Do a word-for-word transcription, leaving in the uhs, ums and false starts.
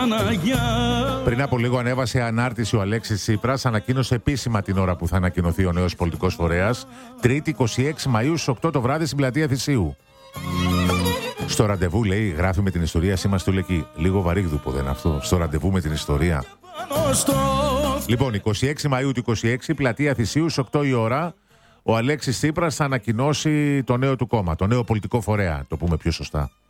Παναγιά. Πριν από λίγο ανέβασε ανάρτηση ο Αλέξης Τσίπρας, ανακοίνωσε επίσημα την ώρα που θα ανακοινωθεί ο νέος πολιτικός φορέας, Τρίτη είκοσι έξι Μαΐου στις οκτώ το βράδυ στην πλατεία Θησίου. Στο ραντεβού, λέει, γράφει με την ιστορία σήμας του Λεκκή. Λίγο βαρύγδουπο δεν είναι αυτό, στο ραντεβού με την ιστορία. Λοιπόν, είκοσι έξι Μαΐου του είκοσι έξι, πλατεία Θησίου, στις οκτώ η ώρα, ο Αλέξης Τσίπρας θα ανακοινώσει το νέο του κόμμα, το νέο πολιτικό φορέα, το πούμε πιο σωστά.